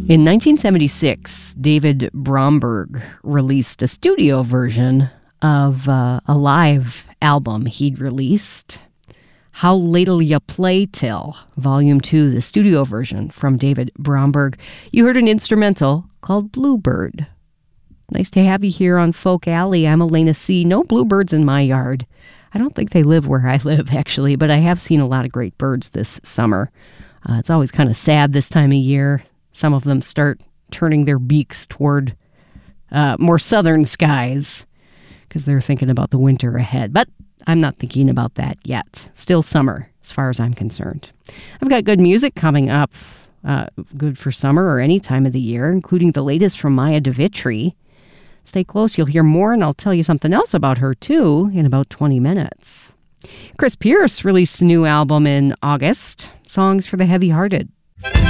In 1976, David Bromberg released a studio version of a live album he'd released, How Late'll Ya Play Till, Volume 2, the studio version from David Bromberg. You heard an instrumental called Bluebird. Nice to have you here on Folk Alley. I'm Elena C. No bluebirds in my yard. I don't think they live where I live, actually, but I have seen a lot of great birds this summer. It's always kind of sad this time of year. Some of them start turning their beaks toward more southern skies because they're thinking about the winter ahead. But I'm not thinking about that yet. Still summer, as far as I'm concerned. I've got good music coming up, good for summer or any time of the year, including the latest from Maya DeVitri. Stay close, you'll hear more, and I'll tell you something else about her, too, in about 20 minutes. Chris Pierce released a new album in August, Songs for the Heavy-Hearted.